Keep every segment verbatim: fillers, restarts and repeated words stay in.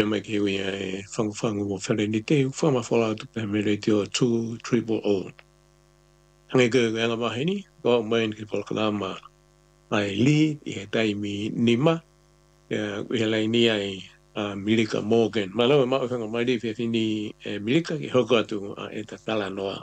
mai ke ui e whangwhanga o whare ni te whama whala tu pe me rei teo two triple O. Hange ke anga maheni, ko main ki polkalama ai li i he taimi nima, i he lai ni ai uh, Milika Morgan. Malawa mao whanga mai rei whiawhini e Milika ki hoko atu uh, e ta tala noa.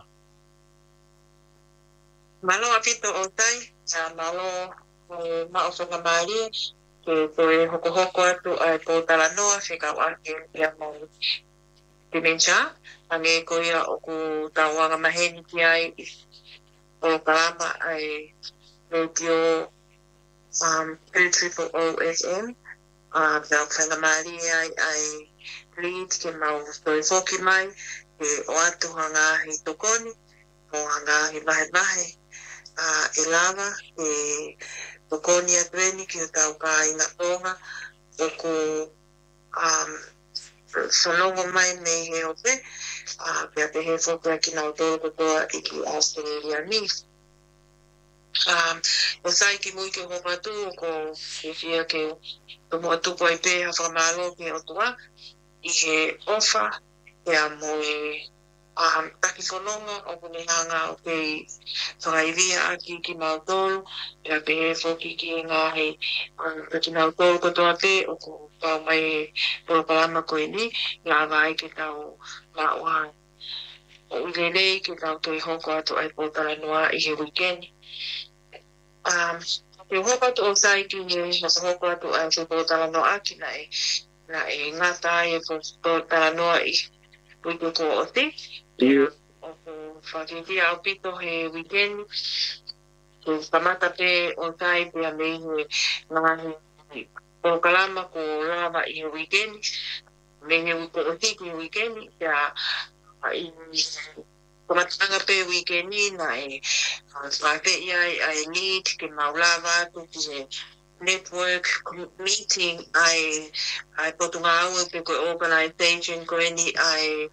Malo apito o tai, a malo mao whanga maari, ke koe hoko hoko atu ai po tala noa, whika wake ia mau dimensia, ange koe a oku tawanga maheni ki ai, o kalama ai radio um, three triple O S M, a uh, whanga maari ai ai lead ke mau koe whoki mai, ke o atu hanga hi tokoni, o hanga hi mahe mahe, uh, e lava e tokoni atueni ki o tau ka inga tonga o ko um, whanongo mai me he ope uh, pia te he whokua ki nau tōru kotoa i ki Australia ni. Um, o sai ki mui ki o hopatu o ko e fia ke tumu atupo i pēha whamalo ki o tua i he ofa e a moe Um, taki whanonga o kune hanga o kei whakaivia aki ki Mautoro, e a pehe whoki ki ngā hei um, ki Mautoro kotoa te o ko pau mai porokalama koe ni, ngā vai ke tau ngā oha. O ulenei ke tau toi hoko atu ai pōtara noa i he weekend. Um, ke hoko atu o sai ki he nasa hoko atu ai te pōtara noa aki na e, na e ngata ai e pōtara noa i wiko ko o te. Yeah. O whakiti au pito he weekend, ke tamata pe o tai pe a mei he ngā he o kalama ko lava i he weekend, mei he wiko o te ki he weekend, kia i kamatanga pe weekend ni na e whake iai ai lead ke maulava tu ki he network meeting ai ai potunga au pe ko organisation ko ni ai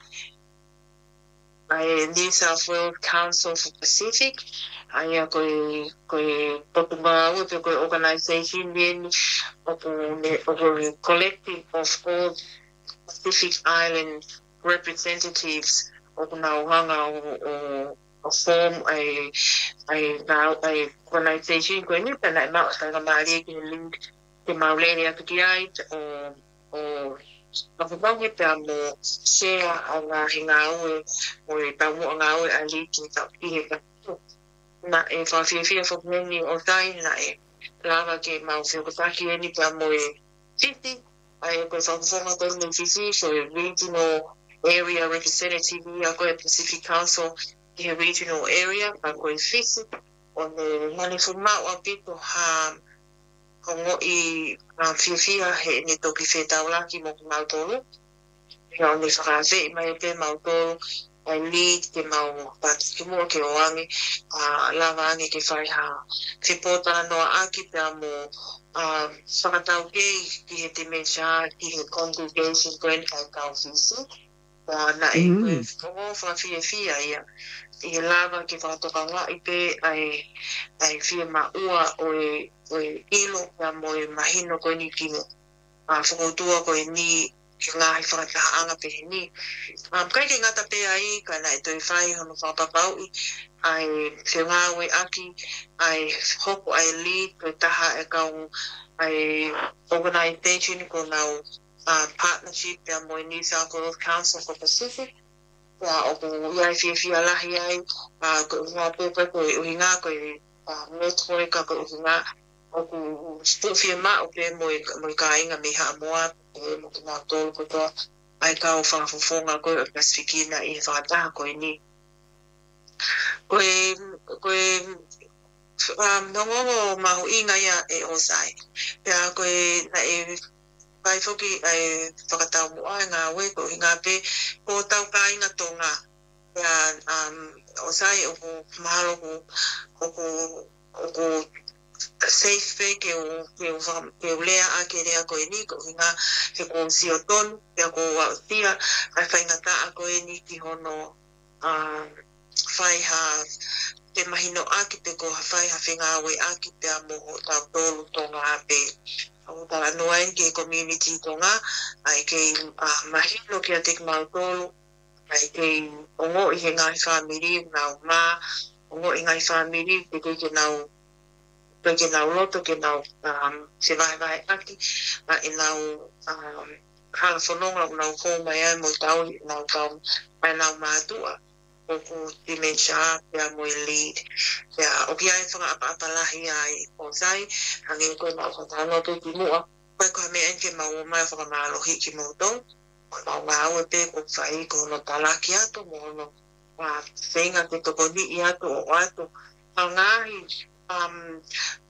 ai New South Wales Council for Pacific, ai a koe, koe potunga au pe koe organisation bien o ko collective of all Pacific Island representatives o kuna uhanga o, o, o form ai ai na ai organisation koe ni pena ma o sa maari ki link ke maulere atu ki ai o o Mafumangi pe a mo share a ngā hinga aue o e tamu a ngā aue a li ki tau i he katu. Na e whawhiawhia whakumeni o tai na e lava ke mau whiokotaki eni pe a mo e fifty. Ai e koe whakufonga koe ni fifty, so e regional area representative i a koe Pacific Council i he regional area, a koe fifty. O ne mani whumau a pito ha kongo i uh, whiawhia he ne toki whetawlaki mo ki Mautoro. Ia o ne whakawhe i mai pe Mautoro, ai lead ke mau pati mua ke oangi, uh, lava angi ke whai ha whipotana noa aki pe a mo uh, whakatau kei ki he te mecha ki he congregation koen kai kau whisi. Uh, na e koe kongo whawhiawhia ia. I lava ke whakatoka ngā i pe ai ai whia maua o e o e ilo ka mo e mahino koe ni ki a whakautua koe ni ki ngā hi whakatahaanga pe he ni. Um, kai ke ngata pe ai, kai na e toi whai hono whapapau i, ai whia ngāwe aki, ai hoko ai lead koe taha e kau ai organisation ko nau uh, partnership pe a mo e New South Wales Council for Pacific. Ia o ko iai whiawhia lahi ai, uh, ko ngā pepe koe uhinga koe uh, network a koe uhinga, o ku stofia ma o pe mo mo ka inga me ha moa e mo ki na tolu ko to ai ka o fa fofonga ko e pacificina i fa ta ko ni ko e ko e um no mo ma ho inga ya e o sai ya ko e na e pai foki ai whakatau mo ai ngā we ko inga pe ko tau ka inga tonga ya um o sai o ko mahalo ko o ko o ko safe pe ke o ke o ke o lea a ke rea ko ni ko nga ke ko si o ton ke ko wa tia ai fa ngata a ko ni ki hono a fai ha te mahino a ki te ko fai ha finga we a ki te mo ta tolu tonga pe Ako para noain ke community ko nga ay kay uh, mahino kaya tikmautolo ay kay ungo ihinga family na ma ungo ingay family bigay kinaw bigay kinaw loto kinaw um sibay bay aki na inaw um halafonong na unaw ko mayan mo tao na tao may na matua o dementia kaya mo lead kaya o kaya yung mga apa-apalahi ay o say hangin ko na ako tano to di mo ah kaya kami ang kimawumay sa kamalohi kimutong kung mawe pe kung say ko no talaki ato mo no wa senga kito ko di ato o ato ang ngahi um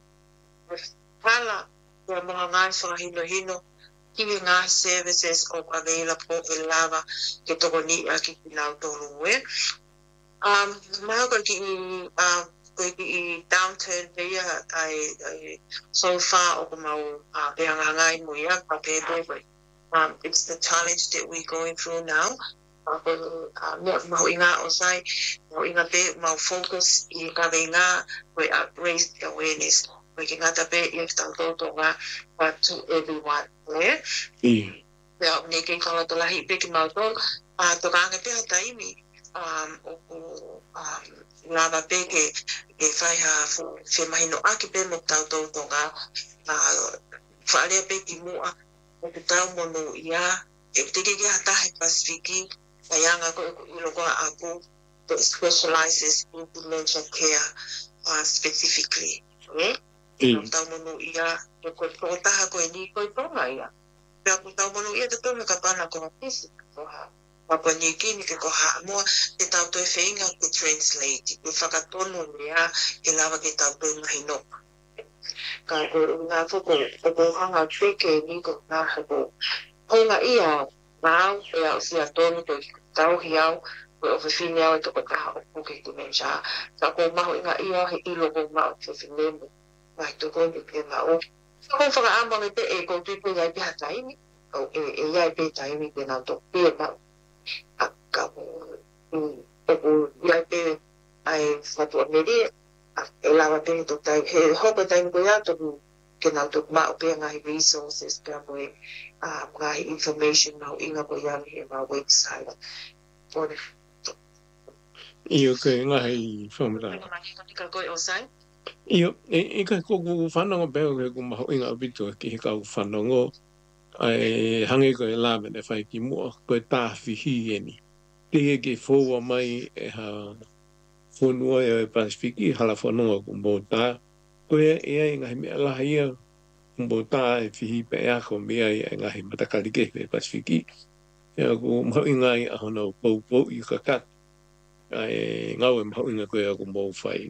hala kaya mga ngahi sa hino-hino kini nga services of available ilava kito ko ni aki kinautorong Um, mga ko ki uh ko ki downturn kaya ay ay so far o kumau uh pihangangay mo yan papedo um it's the challenge that we're going through now ako uh, mau inga osay mau inga pe mau focus i kabe nga we raise awareness we can ngata pe if tanto to nga but to everyone yeah mm ya ni kin kala to lahi pe ki mau to ah to ka pe taimi um o um lava pe ke ke fai ha se mahino aki pe mo tau tau tonga uh fale pe ki mo a o tau mo no ia e te ke hata he pasifiki ayanga ko ilo ko aku that specializes in dementia care uh, specifically eh mm tau mo no ia ko ko ta ha ko ni ko tonga ia pe aku tau mo no ia te tonga ka pana ko pisi ko ha Papa niki ni ke koha mo te tau to feinga ke translate e whakatono mea ke lava ke tau to mahino ka ko nga foko ko hanga treke ni ko na hako honga ia mau e au sia tonu to tau hiau ko o fini au to ko ka o ke dementia ka ko mau nga ia he ilo ko mau te fini ma to ko ke mau ko whaka amba me te e ko tu pe ia pe hatai ni o e e ia pe tai ni ke na to pe na acabo o ia pe ai fatu meri e lava pe to tai he hopa tai ko ya to ke na to ma pe ngai resources ka mo a ngai information na inga ko ya he ma website por io ke ngai famra ka ko osai io e e ka ko ku whanonga peo ke ku maho inga abito ki he ka ku whanonga ai hange ko e lava ne whai ki mua ko e tāwhihi e ni te ke fōua mai e ha whonua e Pasifiki hala whanonga ku mō tā ko e e ngahi mea laha ia ku mō tā e whihi pe ea ko mea e ngahi matakarike e Pasifiki e ku maho inga i ahona o pou pou i ka kat e ngau e maho inga ko e ku mō whai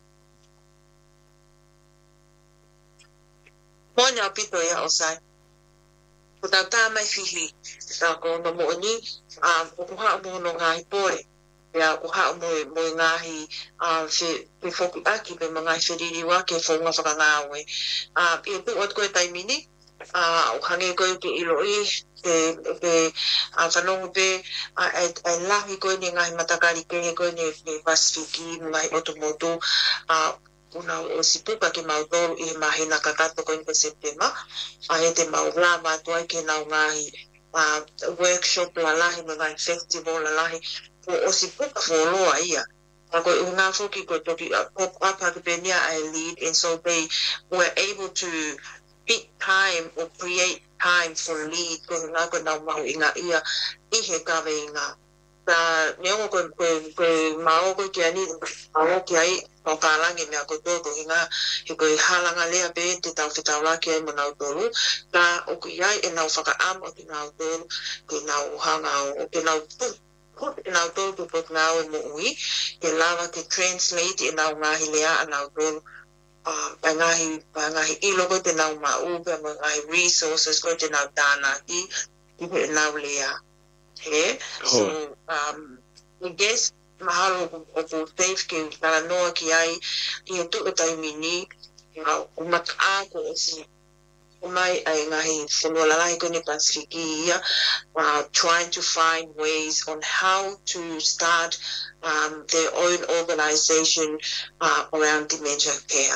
Monya pito ya osai ko ta ta mai fihi ta ko no mo ni a ko ha mo no ngai pore ya ko ha mo mo ngai a se pe foku aki pe mga shiriri wa ke fo nga fa ngawe a e pu ot ko tai mini a o hange ko ke ilo i e pe a fa no pe a e la hi ko ni ngai matakari ke ko ni Pasifiki ngai otomoto a una o sipuka ke maudoro i mahina kakato ko in septema a e te maula ma to ke na ngai a workshop la lahi ngai festival la lahi o sipuka fo lo ia ako una foki ko to pop up ha ke nia I lead and so they were able to pick time or create time for lead ko na ko na mau inga ia i he ka venga ta neo ko ko ko mau ko ke ani mau ke ai o kalangi me ko to ko inga he ko halanga le pe te tau te tau la ke mo na tolu ta o ko ai e na faka am o na tolu ke na o hanga o ke na ko na tolu to pot na o mo ui ke lava ke translate e na nga hilea na tolu ah pangahi pangahi ilo ko te na ma u pe mo ngai resources ko te na dana i i na lea he so um I guess mahalo o po safe ke na no ki ai i tu o tai mini ya o maka ko si o mai ai ngai sono la lai ko ni Pasifiki uh trying to find ways on how to start um their own organization uh around dementia care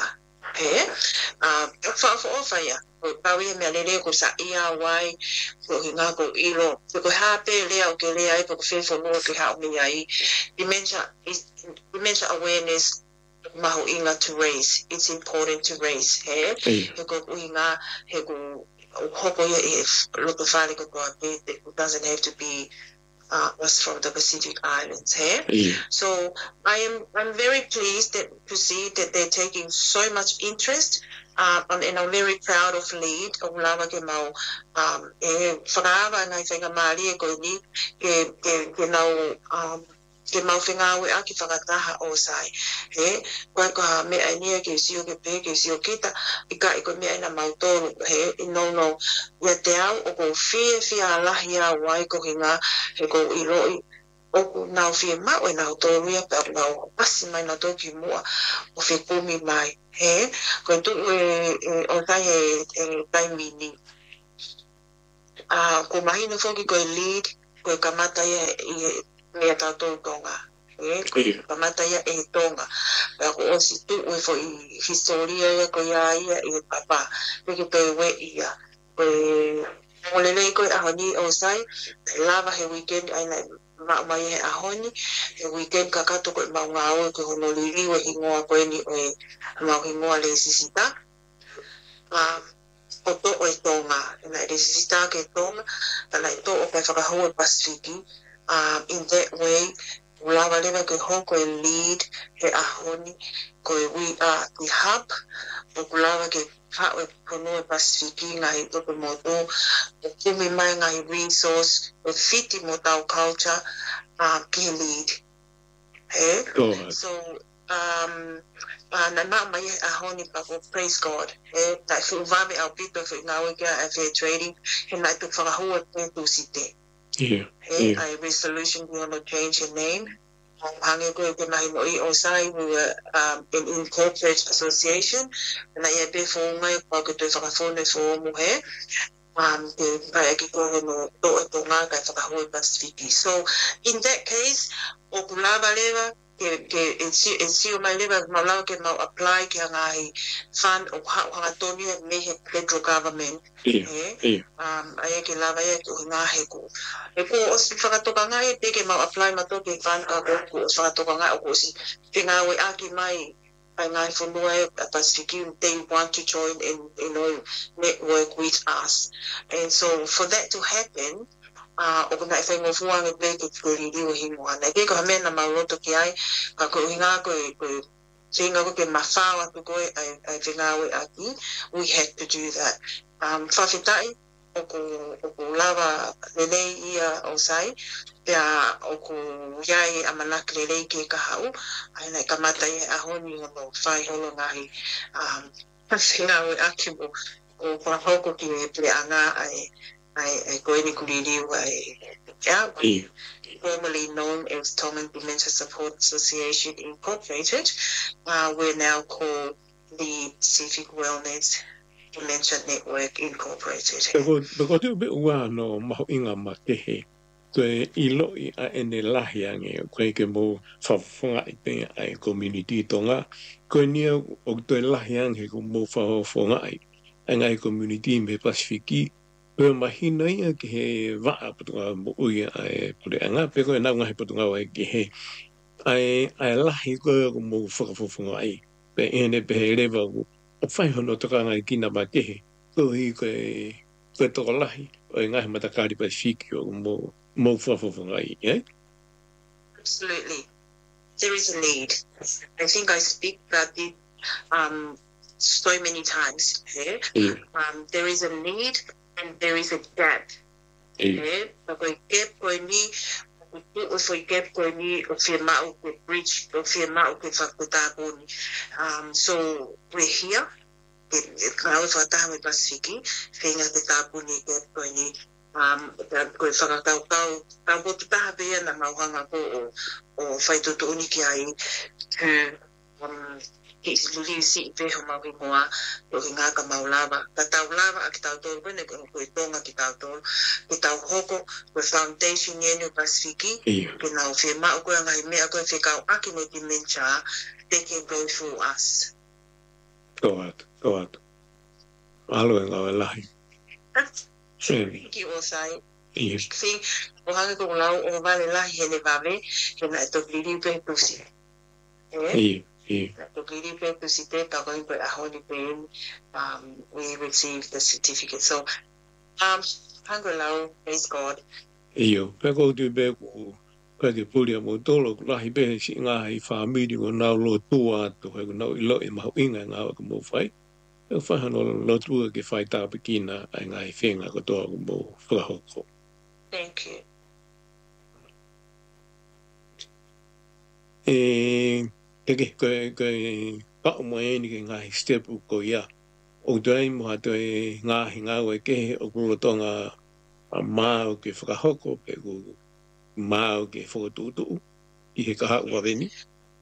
He, uh, wha-wha-ofa ia, ko pawi me alele ko sa ia wai, ko hinga ko ilo, ko hape lea o ke lea i ko whewha mua ke hao mi ai. Dementia, is, dementia awareness maho inga to raise. It's important to raise. He, he ko inga, he ko hoko ia e loto whare ko koa pe, it doesn't have to be Uh, was from the Pacific Islands here. Yeah. So I am I'm very pleased that, to see that they're taking so much interest, uh, and I'm very proud of lead of Lava Gemau. Um, e whakaava ngai whenga maari e koe ni ke, ke, ke nau um, ke mau whengawe a ki whakataha o sai. He, koe koha mea nia ke sio ke pe, ke sio kita, i ka i koe mea ina mau tōru. He, i no no, ia te au o ko whia whia alahi a wai ko hinga, he ko i roi, o ko nau whia mau e nau tōru ia pe au nau pasi mai nau tōki mua o whi kumi mai. He, koe tu e, e, o tai e, e tai mini. Uh, ko mahina whoki koe lead, koe kamata ia i mea tātou tonga. E, kamata ia e tonga. Pea ko osi tu ue fo i historia ia ko ia ia i papa. Peke toi we ia. Koe molelei koe ahoni o sai, lava he weekend aina ma mai he ahoni, he weekend kakato koe mau ngā oe koe honoliri we hingoa koe ni oe mau hingoa le sisita. Um, o to o e tonga, na le sisita ke tonga, na i to o kai whakahau e Pasifiki. Um, in that way, lava lewa koe hoko e lead he ahoni, koe we are the hub, o lava ke hao e pono e Pasifiki ngai tope moto, o kumi mai ngai resource, o fiti mo tau culture, um, ki lead. Hey? So, um, uh, na ma mai ahoni pa ko praise God. Hey? Na fu vame au pito fu ngawe kia a fair trading, he na tu whakahua te tu site. Yeah. Hey, yeah. I resolution we want to change your name. Hangi ko ke mai mo I osai we were um, an incorporated association. Na ia be fo mai pa ko te whakafone fo mo he. Um, te pai ki ko no to e tonga kai whakahua Pasifiki. So in that case, o kulava lewa ke ke en si en si o mai lewa malau ke mau apply ke ngai fund o ha ha toni me he federal government. Yeah. Eh? Yeah. Um, ai ke lava ia ke nga he ko. E ko o si whakatoka ngai pe ke mau apply mato ke fund ka ko ko whakatoka ngai o ko si pinga we aki mai ai ngai whanua a Pasifiki, they want to join and you know network with us. And so for that to happen, uh, o kuna e whaingo fuang e peke ko riri o hingoa. Nei ke ko hamena mauroto ki ai, ka ko hinga ko e ko tinga ko ke mawhawa tu koe ai whingawe aki, we had to do that. Um, whawhitai, o ko, o ko lava lelei ia o sai, pia o ko iai amanaki lelei ke ka hau, ai nei kamata i ahoni o no whai holo ngahi, um, whingawe aki mo, o kwa hoko ki e ple anga ai, ai, ai koe ni kuriri ai, yeah, Yeah. formerly known as Tongan Dementia Support Association Incorporated. Uh, we're now called the Pacific Wellness Dementia Network Incorporated. Peko peko te be ua no maho inga ma te he. Koe ilo i a ene lahi ange, koe ke mo whawhonga i te ai community tonga. Koe nia o te lahi ange ko mo whawhonga i. Angai community me Pasifiki. Koe mahina ia ke he waa patunga mo ui ai pure anga. Peko e nau ngahi patunga wai ke he. Ai, ai lahi koe ko mo whakawhonga ai. Pe ene pe he rewa ko. O whaihono toka ngai kina ma ke he. Koe koe koe toko lahi. O e ngahi matakari Pasifiki o mo mo whawhonga ai. Eh? Absolutely. There is a need. I think I speak about it um, so many times. Yeah? Yeah. Um, there is a need and there is a gap. Yeah. Yeah? Koe gap koe ni, o foi gap koe ni o whia mau ke bridge, o whia mau ke whakutāponi. Um, so we're here. Kau whataha me Pasifiki, whenga te tāpuni gap koe ni. Um, koe whakakau kau, kau ko tutaha pia na mauhanga ko o, o whaitutuuni ki ai to um, ki luli si i peho maui moa o hi ngā ka maulava. Ka tau lava a ki tau tōru pene koe tonga ki tau tōru. Ki tau hoko koe foundation yenu Pasifiki, Yeah. ki nau whia mau koe ngai mea koe whikau aki no dementia, they can go through us. Toat, toat. Aloe ngā lahi. Thank you, Osai. Yes. Think, o hanga ko lau o vale lahi hele vave, he na to liri pe tusi. Iya, iya. To liri pe tusi te ka ko pe ahoni pe um we received the certificate. So um hanga lau, praise God. Iyo, pe ko tu pe ko pe ke puli mo tolo lahi pe si ngā hi whamiri o nau lo tua to he ko nau i lo e mahu inga ngā ko mo whai. E whahano lo tua ke whai tāpe kina ai ngā hi whenga ko toa ko mo whakahoko. Thank you. E teke koe koe pa o mai ni ke ngā hi step u ko ia. O tui mo hato e ngā hi ngā ue ke o kuro tonga a māo ke whakahoko pe ku māo ke whakatūtu i he kaha ua veni.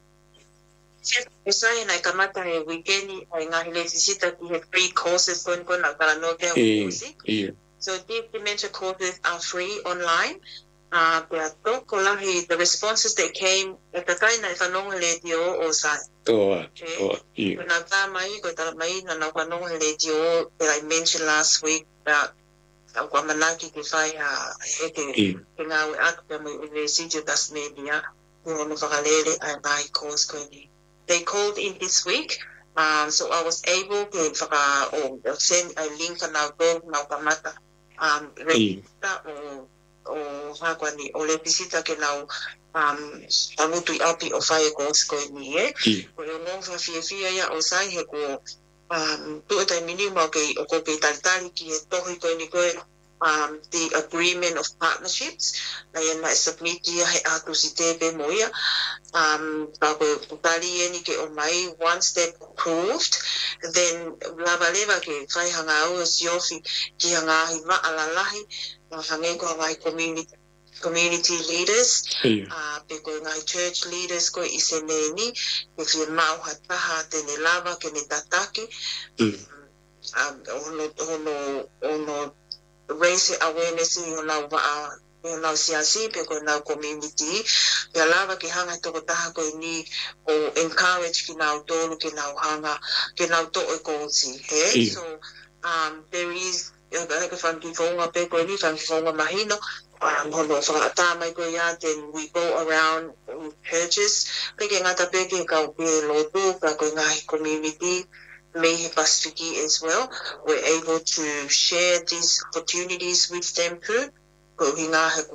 E sai nai kamata he weekend ai ngahi le sisita ki he free courses kon kon na kala no ke E, e, so deep dementia courses are free online. Uh, but toko lahi, the responses that came at the time na whanonga le dio o sai. toa, toa, e. Kuna tā mai, ko tala mai na na whanonga le dio that I mentioned last week about au kwa manaki ke whai a he ke ke ngā ue akta mai ue sitio Tasmania kua no whakalele a ngai course koe ni. They called in this week, um, so I was able to whaka, or send a link na go na kamata um, register o o hakwa ni o le pisita ke nau um, amutu i api o whai course koe ni e. Ko e ngonga fia fia ia o sai he ko um, tu e tai mini mau ke o ko ke talitali ki e tohi koe ni koe Um, the agreement of partnerships na yan na submit dia he atu si tepe mo ia um bago putali yani ke o mai one step approved then lava leva ke fai hanga o siofi ki hanga hi ma alalahi na hange ko mai community community leaders uh pe ko ngai church leaders ko iseneni ke fi mau hataha te ne lava ke ne tataki um ono ono ono raise awareness in our uh, in our C R C because now community pe lava ke hanga to ko taha ko ni o encourage ki now to ki now hanga ki now to e ko si he so um there is yo ga ke fan ki fonga pe ko ni fan fonga mahino um hono fa ta mai ko ya then we go around churches pe ke ngata pe ke ka pe lo tu ka ko ngai community Mehe Pasifiki as well. We're able to share these opportunities with them too. We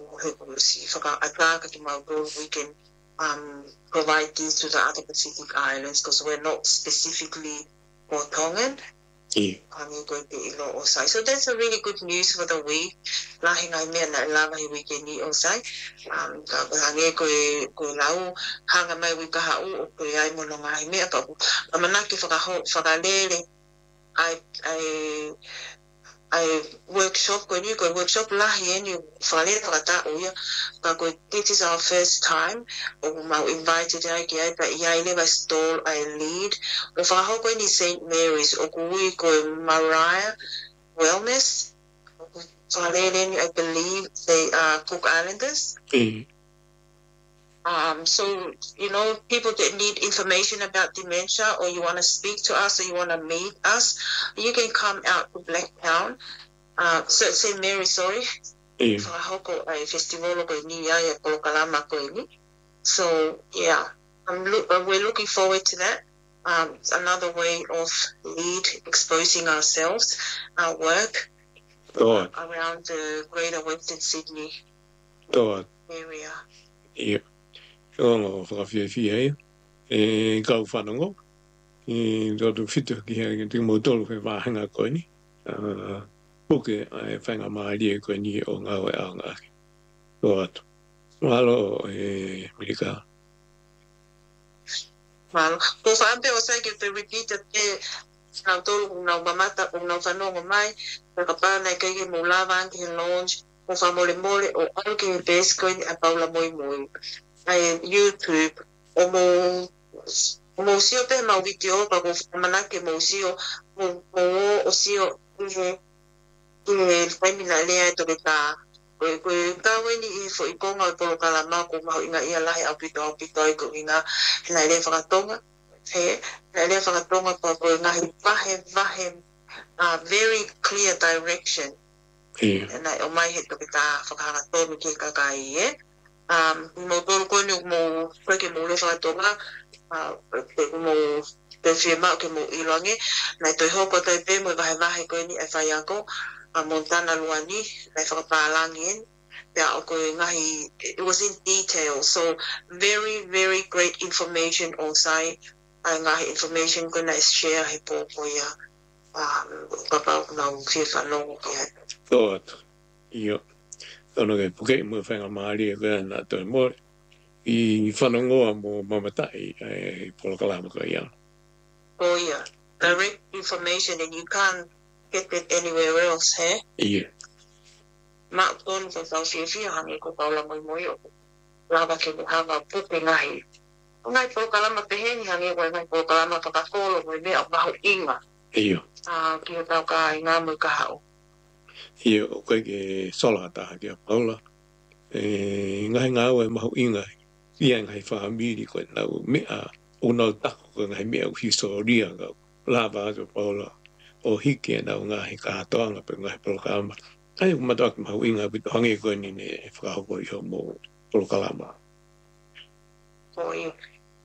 can um, provide these to the other Pacific islands because we're not specifically for Tongan. Yeah. So that's a really good news for the week. Lahi ngai mea na lava hi weekend ni osai. Um, ka hange koe koe lau hanga mai wika hau o koe ai mono ngai mea pa pa manaki whakaho whakalele I I I workshop koe ni koe workshop lahi eni whakalele whakata o ia ka koe this is our first time o mau invited ai ki ai pa iai lewa stall I lead o whakaho koe ni Saint Mary's o kui koe Mariah Wellness I believe they are Cook Islanders. Mm. Um, so, you know, people that need information about dementia or you want to speak to us or you want to meet us, you can come out to Blacktown. Uh, so, Saint Mary, sorry. Mm. So, yeah, I'm lo- uh, we're looking forward to that. Um, it's another way of lead exposing ourselves, our work. Toa. Around the greater Western Sydney Toa. area. Ia. O ngā whakawhiawhia ia. E kau whanongo. E roto whitu ki hea te motoro whe wāhanga koe ni. Puke ai whanga maari e koe ni o ngā wai ao ngāki. Toa atu. Mahalo e Mirika. Mahalo. Ko whaampe o sai ke te repeat te nau tolu nau mamata o nau whanongo mai. Nakapana i kei mo lava ki launch o fa mole mole o alo ki base koe a paula moi moi ai YouTube o mo o mo sio pe mau video pa ko mana ke mo sio mo mo o sio e e famina le to ka ko ko ka weni i fo i konga po kala ma ko mau inga ia lahi apito apito ko inga na le fa tonga He, na lea whakatonga pa koe ngahi vahe vahe uh, very clear direction. Ia. Na o mai he toki tā whakahanga tonu ki kakai e. Um, mo tolu koe ni mo koe ke mo le whakatonga, uh, mo te whia ke mo ilange, na toi hoko toi pe mo vahe vahe koe ni e whai ako, a Montana luani, na whakapālangi en. Yeah, okay, ngahi, it was in detail. So very, very great information on site. Ay ngahi information ko na share he po ko ya. Um, kapag na fifa no kaya. Tot. Iyo. Tono ke puke mo whanga maari e kaya na toi mo. I whanongoa mo mamatai e polokalama ko ia. Oh yeah. Direct information and you can't get it anywhere else, eh? Iya. Ma ton sa sa fifi hangi ko kaula mo mo yo. Lava ke mo hanga puti ngahi. Ngai po kalama peheni hangi ko ngai po kalama pakakolo mo me abahu inga. Iyo. Ah, ki tau ka inga mo ka hao. Iyo o koe ke sola taha kia paula. E ngai ngā ue mahu inga. Ia ngai whahamiri koe nau mea o nau tako ko ngai mea o historia ngau. Lava ato paula. O hiki e nau ngahi kātoanga pe ngai polokalama. Ai umatak mahu inga bitu hangi koe ni ne whakahoko iho mo polokalama. Oi.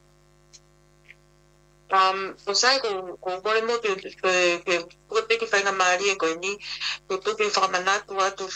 Um, o sai ko ko kore mo te ke ko te ki whainga maari e koe ni, ko tuki whakamanatu atu